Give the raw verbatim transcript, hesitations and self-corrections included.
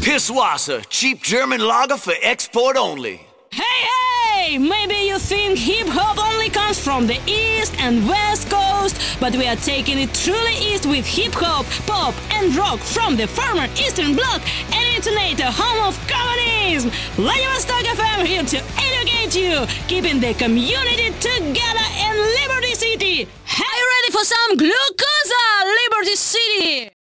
Pisswasser, cheap German lager for export only. Hey, hey! Maybe you think hip-hop only comes from the East and West Coast, but we are taking it truly east with hip-hop, pop and rock from the former Eastern Bloc and Intonator, home of communism! Vladivostok F M here to educate you, keeping the community together in Liberty City! Are you ready for some glucosa, Liberty City?